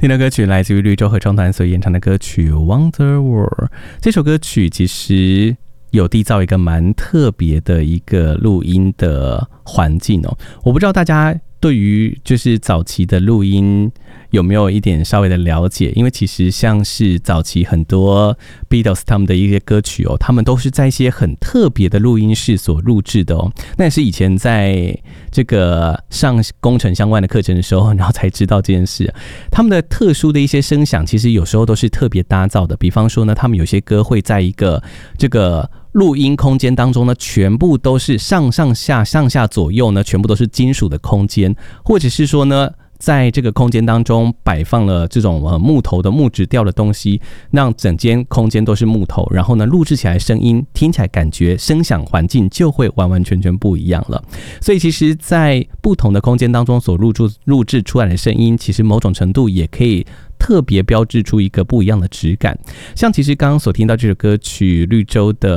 听的歌曲来自于绿洲合唱团所演唱的歌曲《Wonder World》。这首歌曲其实有缔造一个蛮特别的一个录音的环境哦。我不知道大家对于就是早期的录音有没有一点稍微的了解？因为其实像是早期很多 Beatles 他们的一些歌曲哦，他们都是在一些很特别的录音室所录制的哦。那也是以前在这个上工程相关的课程的时候，然后才知道这件事。他们的特殊的一些声响，其实有时候都是特别打造的。比方说呢，他们有些歌会在一个这个录音空间当中呢，全部都是上下左右呢，全部都是金属的空间，或者是说呢，在这个空间当中摆放了这种木头的木质调的东西，让整间空间都是木头，然后呢，录制起来声音听起来感觉声响环境就会完完全全不一样了。所以其实在不同的空间当中所录制出来的声音，其实某种程度也可以特别标志出一个不一样的质感。像其实刚刚所听到这首歌曲绿洲的